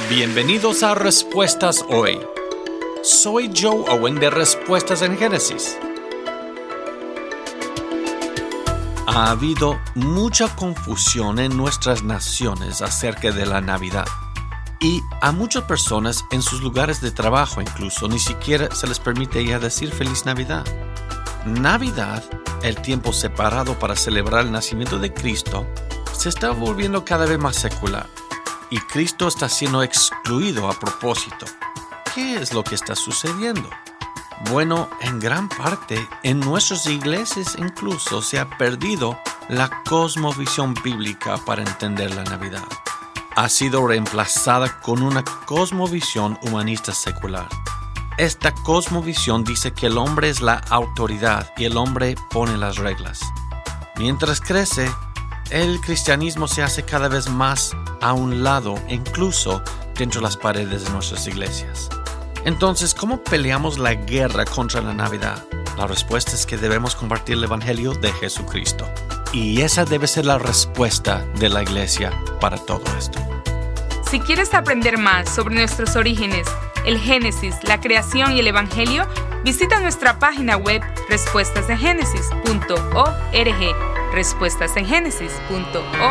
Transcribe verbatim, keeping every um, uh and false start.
Bienvenidos a Respuestas Hoy. Soy Joe Owen de Respuestas en Génesis. Ha habido mucha confusión en nuestras naciones acerca de la Navidad. Y a muchas personas en sus lugares de trabajo incluso ni siquiera se les permite ya decir Feliz Navidad. Navidad, el tiempo separado para celebrar el nacimiento de Cristo, se está volviendo cada vez más secular. Y Cristo está siendo excluido a propósito. ¿Qué es lo que está sucediendo? Bueno, en gran parte, en nuestras iglesias incluso se ha perdido la cosmovisión bíblica para entender la Navidad. Ha sido reemplazada con una cosmovisión humanista secular. Esta cosmovisión dice que el hombre es la autoridad y el hombre pone las reglas. Mientras crece, el cristianismo se hace cada vez más a un lado, incluso dentro de las paredes de nuestras iglesias. Entonces, ¿cómo peleamos la guerra contra la Navidad? La respuesta es que debemos compartir el Evangelio de Jesucristo. Y esa debe ser la respuesta de la iglesia para todo esto. Si quieres aprender más sobre nuestros orígenes, el Génesis, la creación y el Evangelio, visita nuestra página web respuestas en génesis punto org, respuestas en génesis punto org.